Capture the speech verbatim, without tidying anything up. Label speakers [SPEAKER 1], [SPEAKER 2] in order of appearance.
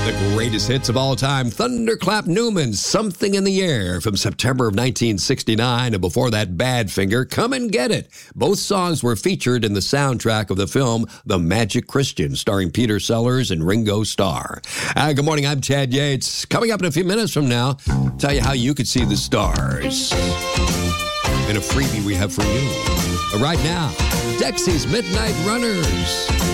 [SPEAKER 1] The greatest hits of all time, Thunderclap Newman's Something in the Air from September of nineteen sixty-nine, and before that, Badfinger, Come and Get It. Both songs were featured in the soundtrack of the film The Magic Christian, starring Peter Sellers and Ringo Starr. Uh, good morning, I'm Chad Yates. Coming up in a few minutes from now, tell you how you could see the stars. And a freebie we have for you. But right now, Dexy's Midnight Runners.